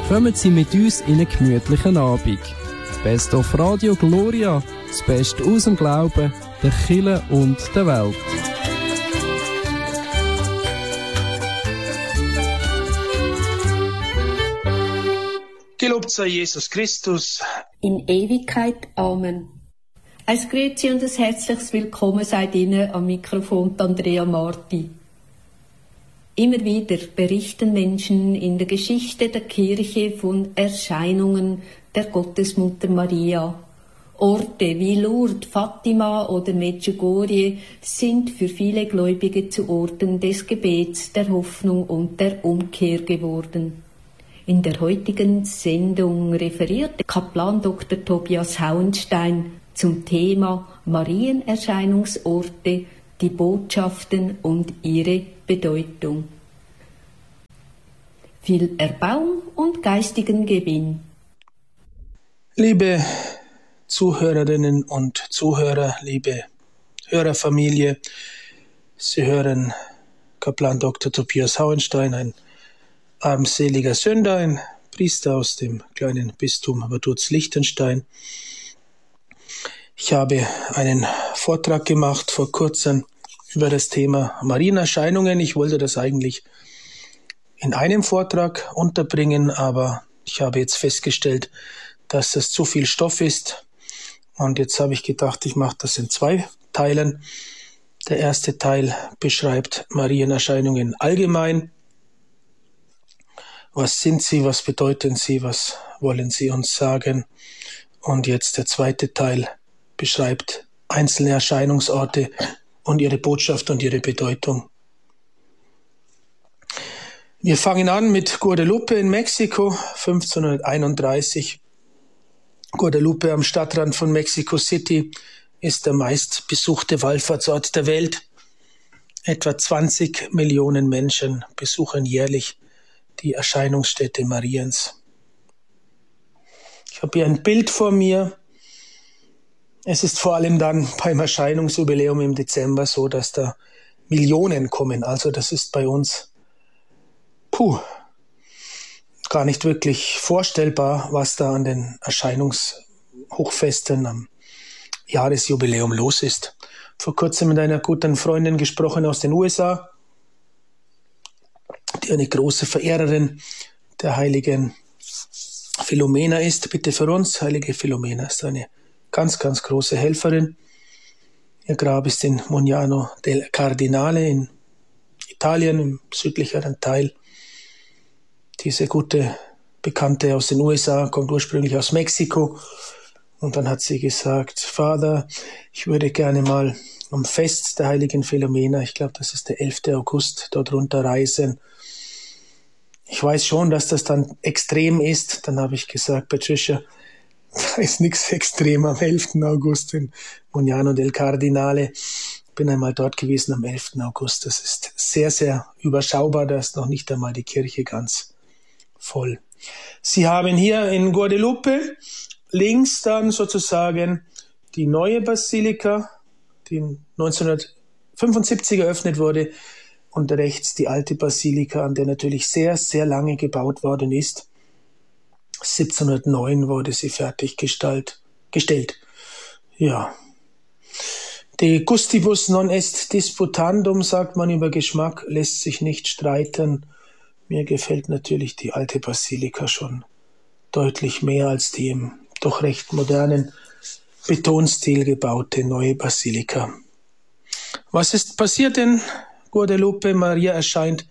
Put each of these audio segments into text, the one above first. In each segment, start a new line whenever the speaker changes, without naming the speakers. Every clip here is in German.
kommen Sie mit uns in einen gemütlichen Abend. Best of Radio Gloria, das Beste aus dem Glauben, der Kirche und der Welt.
Gelobt sei Jesus Christus.
In Ewigkeit. Amen. Ein Grüezi und ein herzliches Willkommen seid Ihnen am Mikrofon Andrea Marti. Immer wieder berichten Menschen in der Geschichte der Kirche von Erscheinungen der Gottesmutter Maria. Orte wie Lourdes, Fatima oder Medjugorje sind für viele Gläubige zu Orten des Gebets, der Hoffnung und der Umkehr geworden. In der heutigen Sendung referiert Kaplan Dr. Tobias Hauenstein zum Thema Marienerscheinungsorte, die Botschaften und ihre Bedeutung. Viel Erbauung und geistigen Gewinn.
Liebe Zuhörerinnen und Zuhörer, liebe Hörerfamilie, Sie hören Kaplan Dr. Tobias Hauenstein, ein armseliger Sünder, ein Priester aus dem kleinen Bistum Vaduz-Liechtenstein. Ich habe einen Vortrag gemacht vor kurzem über das Thema Marienerscheinungen. Ich wollte das eigentlich in einem Vortrag unterbringen, aber ich habe jetzt festgestellt, dass das zu viel Stoff ist. Und jetzt habe ich gedacht, ich mache das in 2 Teilen. Der erste Teil beschreibt Marienerscheinungen allgemein. Was sind sie, was bedeuten sie, was wollen sie uns sagen? Und jetzt der zweite Teil beschreibt einzelne Erscheinungsorte und ihre Botschaft und ihre Bedeutung. Wir fangen an mit Guadalupe in Mexiko, 1531. Guadalupe am Stadtrand von Mexico City ist der meistbesuchte Wallfahrtsort der Welt. Etwa 20 Millionen Menschen besuchen jährlich die Erscheinungsstätte Mariens. Ich habe hier ein Bild vor mir. Es ist vor allem dann beim Erscheinungsjubiläum im Dezember so, dass da Millionen kommen. Also das ist bei uns gar nicht wirklich vorstellbar, was da an den Erscheinungshochfesten am Jahresjubiläum los ist. Vor kurzem mit einer guten Freundin gesprochen aus den USA, die eine große Verehrerin der heiligen Philomena ist. Bitte für uns, heilige Philomena ist eine ganz, ganz große Helferin. Ihr Grab ist in Mugnano del Cardinale in Italien, im südlicheren Teil. Diese gute Bekannte aus den USA kommt ursprünglich aus Mexiko. Und dann hat sie gesagt, Vater, ich würde gerne mal am Fest der heiligen Philomena, ich glaube, das ist der 11. August, dort runterreisen. Ich weiß schon, dass das dann extrem ist. Dann habe ich gesagt, Patricia, da ist nichts extrem am 11. August in Mugnano del Cardinale. Ich bin einmal dort gewesen am 11. August. Das ist sehr, sehr überschaubar. Da ist noch nicht einmal die Kirche ganz voll. Sie haben hier in Guadalupe links dann sozusagen die neue Basilika, die 1975 eröffnet wurde, und rechts die alte Basilika, an der natürlich sehr, sehr lange gebaut worden ist. 1709 wurde sie fertiggestellt. Ja. De gustibus non est disputandum, sagt man, über Geschmack lässt sich nicht streiten. Mir gefällt natürlich die alte Basilika schon deutlich mehr als die im doch recht modernen Betonstil gebaute neue Basilika. Was ist passiert in Guadalupe? Maria erscheint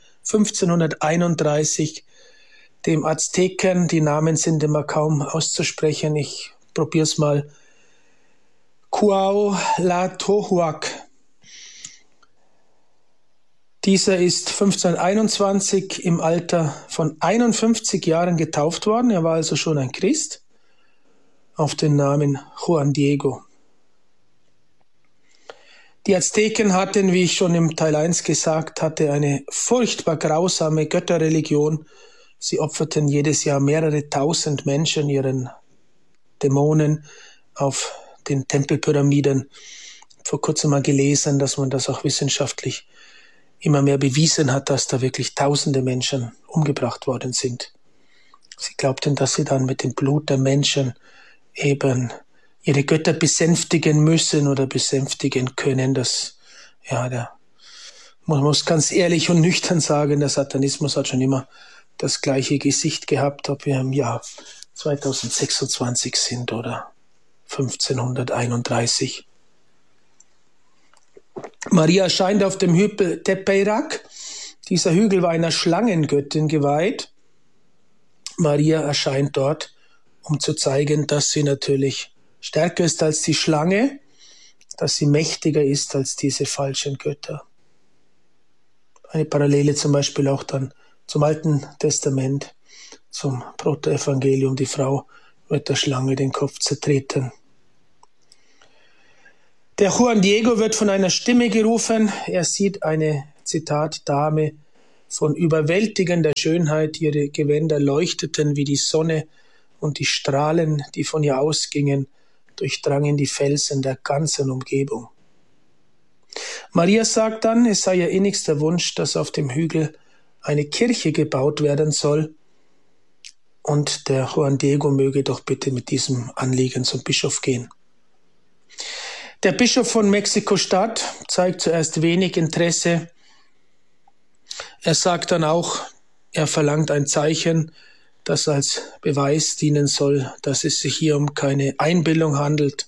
1531 dem Azteken. Die Namen sind immer kaum auszusprechen. Ich probiere es mal. Cuauhtlatohuac. Dieser ist 1521 im Alter von 51 Jahren getauft worden. Er war also schon ein Christ, auf den Namen Juan Diego. Die Azteken hatten, wie ich schon im Teil 1 gesagt hatte, eine furchtbar grausame Götterreligion. Sie opferten jedes Jahr mehrere tausend Menschen ihren Dämonen auf den Tempelpyramiden. Vor kurzem mal gelesen, dass man das auch wissenschaftlich immer mehr bewiesen hat, dass da wirklich tausende Menschen umgebracht worden sind. Sie glaubten, dass sie dann mit dem Blut der Menschen eben ihre Götter besänftigen müssen oder besänftigen können. Man muss ganz ehrlich und nüchtern sagen, der Satanismus hat schon immer das gleiche Gesicht gehabt, ob wir im Jahr 2026 sind oder 1531. Maria erscheint auf dem Hügel Tepeirak. Dieser Hügel war einer Schlangengöttin geweiht. Maria erscheint dort, um zu zeigen, dass sie natürlich stärker ist als die Schlange, dass sie mächtiger ist als diese falschen Götter. Eine Parallele zum Beispiel auch dann zum Alten Testament, zum Protoevangelium. Die Frau wird der Schlange den Kopf zertreten. Der Juan Diego wird von einer Stimme gerufen. Er sieht eine, Zitat, Dame von überwältigender Schönheit. Ihre Gewänder leuchteten wie die Sonne und die Strahlen, die von ihr ausgingen, durchdrangen die Felsen der ganzen Umgebung. Maria sagt dann, es sei ihr innigster Wunsch, dass auf dem Hügel eine Kirche gebaut werden soll und der Juan Diego möge doch bitte mit diesem Anliegen zum Bischof gehen. Der Bischof von Mexiko-Stadt zeigt zuerst wenig Interesse. Er sagt dann auch, er verlangt ein Zeichen, das als Beweis dienen soll, dass es sich hier um keine Einbildung handelt.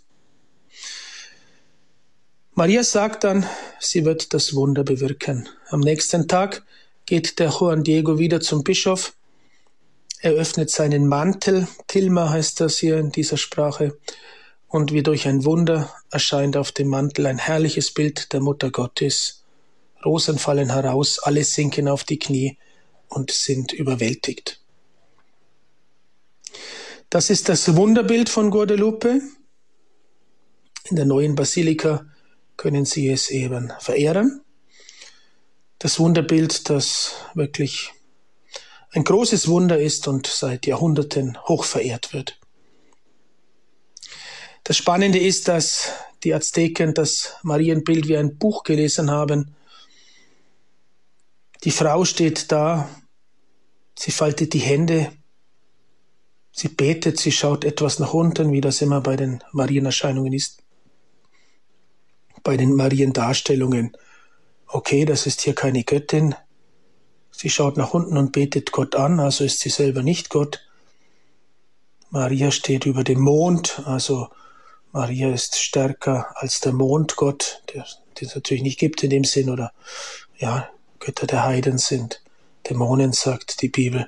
Maria sagt dann, sie wird das Wunder bewirken. Am nächsten Tag geht der Juan Diego wieder zum Bischof. Er öffnet seinen Mantel, Tilma heißt das hier in dieser Sprache, und wie durch ein Wunder erscheint auf dem Mantel ein herrliches Bild der Mutter Gottes. Rosen fallen heraus, alle sinken auf die Knie und sind überwältigt. Das ist das Wunderbild von Guadalupe. In der neuen Basilika können Sie es eben verehren. Das Wunderbild, das wirklich ein großes Wunder ist und seit Jahrhunderten hoch verehrt wird. Das Spannende ist, dass die Azteken das Marienbild wie ein Buch gelesen haben. Die Frau steht da, sie faltet die Hände, sie betet, sie schaut etwas nach unten, wie das immer bei den Marienerscheinungen ist. Bei den Mariendarstellungen. Okay, das ist hier keine Göttin. Sie schaut nach unten und betet Gott an, also ist sie selber nicht Gott. Maria steht über dem Mond, also Maria ist stärker als der Mondgott, den es natürlich nicht gibt in dem Sinn, oder ja, Götter der Heiden sind Dämonen, sagt die Bibel.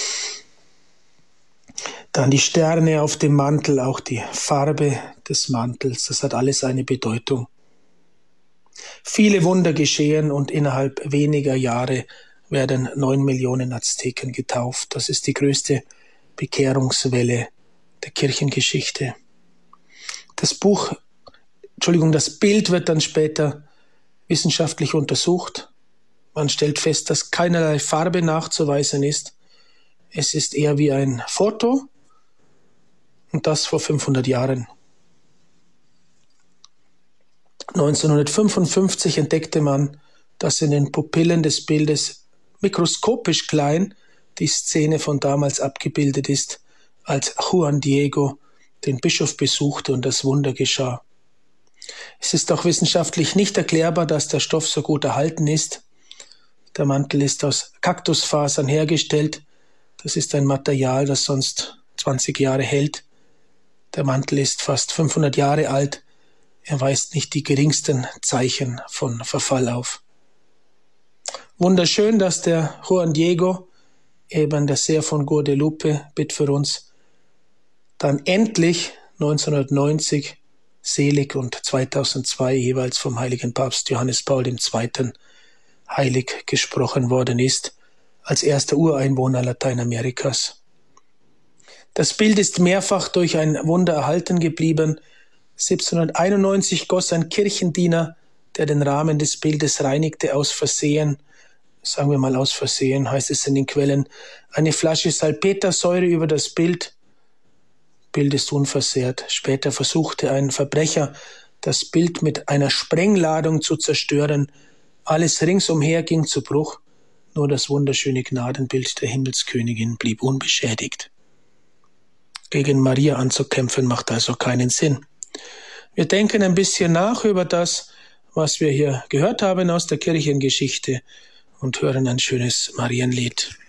Dann die Sterne auf dem Mantel, auch die Farbe des Mantels, das hat alles eine Bedeutung. Viele Wunder geschehen und innerhalb weniger Jahre werden 9 Millionen Azteken getauft. Das ist die größte Bekehrungswelle der Kirchengeschichte. Das Bild wird dann später wissenschaftlich untersucht. Man stellt fest, dass keinerlei Farbe nachzuweisen ist. Es ist eher wie ein Foto und das vor 500 Jahren. 1955 entdeckte man, dass in den Pupillen des Bildes mikroskopisch klein die Szene von damals abgebildet ist, als Juan Diego den Bischof besuchte und das Wunder geschah. Es ist auch wissenschaftlich nicht erklärbar, dass der Stoff so gut erhalten ist. Der Mantel ist aus Kaktusfasern hergestellt. Das ist ein Material, das sonst 20 Jahre hält. Der Mantel ist fast 500 Jahre alt. Er weist nicht die geringsten Zeichen von Verfall auf. Wunderschön, dass der Juan Diego, eben der Seher von Guadalupe, bitt für uns, dann endlich 1990 selig und 2002 jeweils vom heiligen Papst Johannes Paul II. Heilig gesprochen worden ist, als erster Ureinwohner Lateinamerikas. Das Bild ist mehrfach durch ein Wunder erhalten geblieben. 1791 goss ein Kirchendiener, der den Rahmen des Bildes reinigte, aus Versehen, sagen wir mal aus Versehen, heißt es in den Quellen, eine Flasche Salpetersäure über das Bild. Bild ist unversehrt. Später versuchte ein Verbrecher, das Bild mit einer Sprengladung zu zerstören. Alles ringsumher ging zu Bruch. Nur das wunderschöne Gnadenbild der Himmelskönigin blieb unbeschädigt. gegen Maria anzukämpfen, macht also keinen Sinn. Wir denken ein bisschen nach über das, was wir hier gehört haben aus der Kirchengeschichte und hören ein schönes Marienlied.